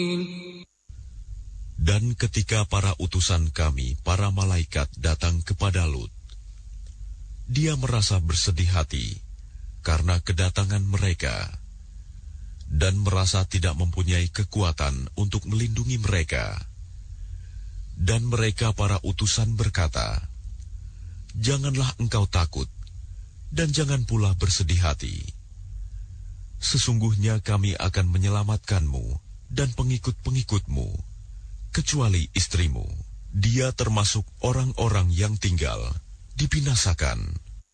Dan ketika para utusan kami, para malaikat datang kepada Lut, dia merasa bersedih hati karena kedatangan mereka, dan merasa tidak mempunyai kekuatan untuk melindungi mereka. Dan mereka para utusan berkata, "Janganlah engkau takut, dan jangan pula bersedih hati. Sesungguhnya kami akan menyelamatkanmu dan pengikut-pengikutmu, kecuali istrimu. Dia termasuk orang-orang yang tinggal, dibinasakan